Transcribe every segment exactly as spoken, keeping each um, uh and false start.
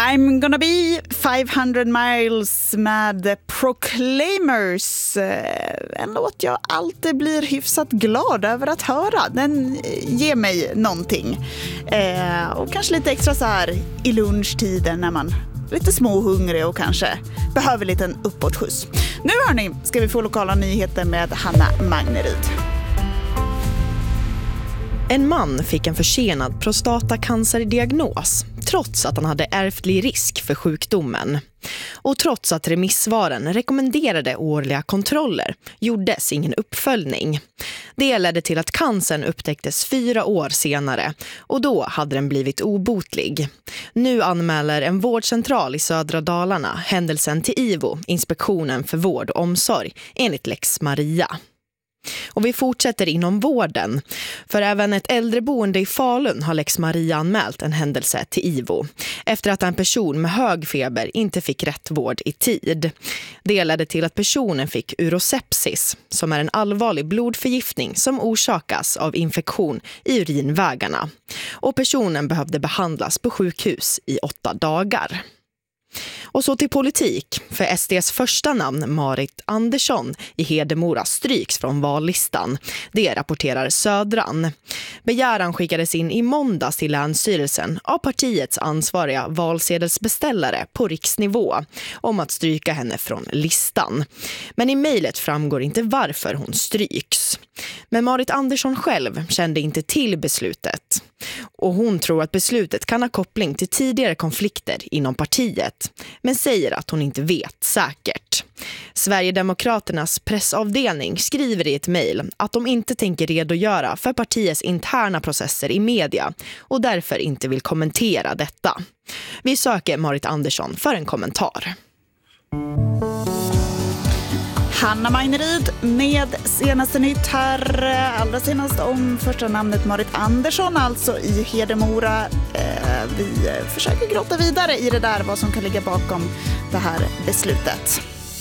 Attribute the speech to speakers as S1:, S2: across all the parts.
S1: I'm gonna be five hundred miles med Proclaimers. En låt jag alltid blir hyfsat glad över att höra. Den ger mig någonting. Eh, och kanske lite extra så här i lunchtiden när man är lite småhungrig och kanske behöver lite en uppåtskjuts. Nu hörni, ska vi få lokala nyheter med Hanna Magneryd.
S2: En man fick en försenad prostatacancerdiagnos trots att han hade ärftlig risk för sjukdomen. Och trots att remissvaren rekommenderade årliga kontroller gjordes ingen uppföljning. Det ledde till att cancern upptäcktes fyra år senare och då hade den blivit obotlig. Nu anmäler en vårdcentral i södra Dalarna händelsen till I V O, Inspektionen för vård och omsorg, enligt Lex Maria. Och vi fortsätter inom vården, för även ett äldreboende i Falun har Lex Maria anmält en händelse till I V O efter att en person med hög feber inte fick rätt vård i tid. Det ledde till att personen fick urosepsis, som är en allvarlig blodförgiftning som orsakas av infektion i urinvägarna. Och personen behövde behandlas på sjukhus i åtta dagar. Och så till politik, för S D:s första namn Marit Andersson i Hedemora stryks från vallistan. Det rapporterar Södran. Begäran skickades in i måndags till Länsstyrelsen av partiets ansvariga valsedelsbeställare på riksnivå om att stryka henne från listan. Men i mejlet framgår inte varför hon stryks. Men Marit Andersson själv kände inte till beslutet. Och hon tror att beslutet kan ha koppling till tidigare konflikter inom partiet, men säger att hon inte vet säkert. Sverigedemokraternas pressavdelning skriver i ett mejl att de inte tänker redogöra för partiets interna processer i media och därför inte vill kommentera detta. Vi söker Marit Andersson för en kommentar.
S1: Hanna Magneryd med senaste nytt här, allra senast om första namnet Marit Andersson, alltså i Hedemora. Eh, vi försöker grotta vidare i det där, vad som kan ligga bakom det här beslutet.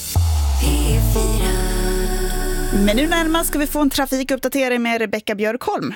S1: Men nu närmast ska vi få en trafikuppdatering med Rebecka Björkholm.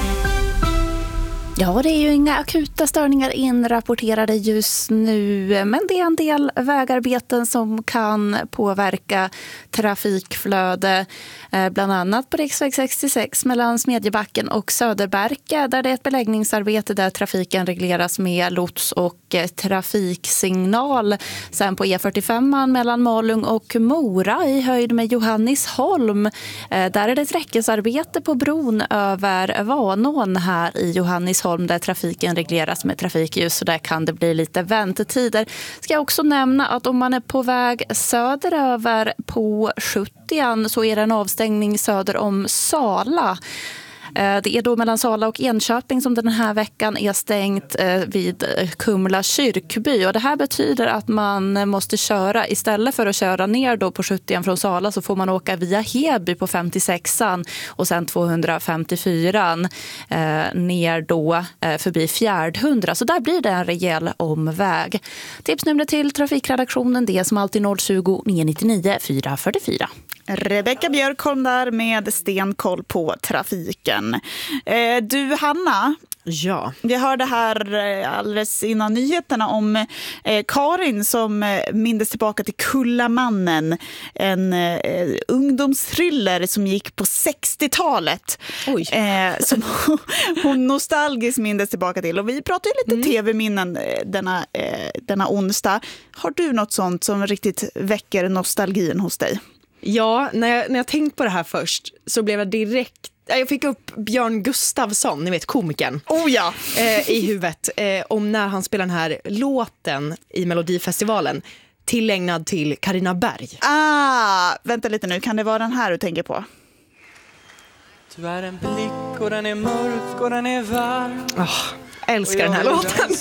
S3: Ja, det är ju inga akuta störningar inrapporterade just nu, men det är en del vägarbeten som kan påverka trafikflöde, bland annat på riksväg sextiosex mellan Smedjebacken och Söderberka, där det är ett beläggningsarbete där trafiken regleras med lots och trafiksignal. Sen på E fyrtiofem mellan Malung och Mora i höjd med Johannisholm, där är det ett räckesarbete på bron över Vanån här i Johannisholm, där trafiken regleras med trafikljus, så där kan det bli lite väntetider. Ska jag också nämna att om man är på väg söderöver på sjuttio så är det en avstängning söder om Sala. Det är då mellan Sala och Enköping som den här veckan är stängt vid Kumla kyrkby. Och det här betyder att man måste köra, istället för att köra ner då på sjuttio från Sala, så får man åka via Heby på femtiosexan och sen tvåhundrafemtiofyran eh, ner då eh, förbi Fjärdhundra. Så där blir det en rejäl omväg. Tipsnumret till trafikredaktionen, det är som alltid noll tjugo, nio nittionio, fyra fyrtiofyra.
S1: Rebecka Björkholm där med stenkoll på trafiken. Eh, du Hanna,
S2: ja.
S1: Vi hörde här alldeles innan nyheterna om eh, Karin som eh, mindes tillbaka till Kullamannen, en eh, ungdomsthriller som gick på sextiotalet.
S3: Oj.
S1: Eh, som hon nostalgiskt mindes tillbaka till. Och vi pratar ju lite mm. tv-minnen denna, eh, denna onsdag. Har du något sånt som riktigt väcker nostalgin hos dig?
S2: Ja, när jag, när jag tänkt på det här först så blev jag direkt... Jag fick upp Björn Gustafsson, ni vet komikern,
S1: oh ja.
S2: eh, i huvudet eh, om när han spelar den här låten i Melodifestivalen tillägnad till Carina Berg.
S1: Ah, vänta lite nu, kan det vara den här du tänker på?
S4: Du är en blick och den är mörk och den är varm.
S2: Oh, älskar den här låten.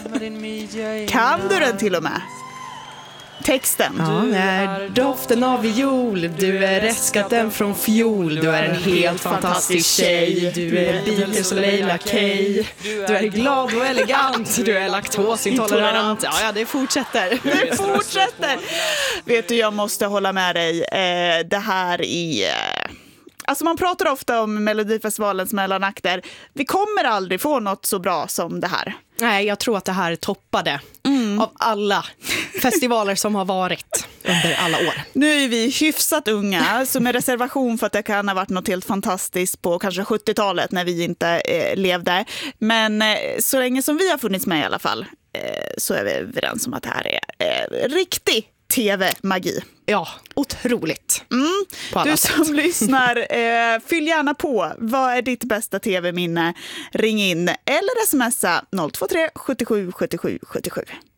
S1: Kan du den till och med? Texten.
S2: Ja, du är doften av viol, du är restskatten från fjol, du är en helt fantastisk tjej, du är Beatles och Leila Kay, du är glad och elegant, du är laktosintolerant. Ja, ja, det fortsätter.
S1: Det fortsätter. Vet du, jag måste hålla med dig. Eh, det här är... Alltså man pratar ofta om Melodifestivalens mellanakter. Vi kommer aldrig få något så bra som det här.
S2: Nej, jag tror att det här toppade.
S1: Mm.
S2: av alla festivaler som har varit under alla år.
S1: Nu är vi hyfsat unga, så med reservation för att det kan ha varit något helt fantastiskt på kanske sjuttiotalet när vi inte eh, levde. Men eh, så länge som vi har funnits med i alla fall eh, så är vi överens om att det här är eh, riktig tv-magi.
S2: Ja, otroligt.
S1: Mm.
S2: På alla
S1: Du
S2: sätt.
S1: som lyssnar, eh, fyll gärna på. Vad är ditt bästa tv-minne? Ring in eller smsa noll två tre sjuttiosju sjuttiosju sjuttiosju.